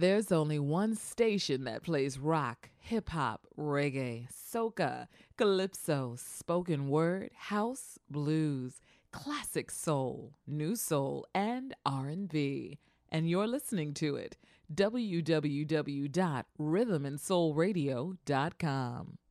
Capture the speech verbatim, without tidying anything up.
There's only one station that plays rock, hip hop, reggae, soca, calypso, spoken word, house, blues, classic soul, new soul, and R and B. And you're listening to it. w w w dot rhythm and soul radio dot com.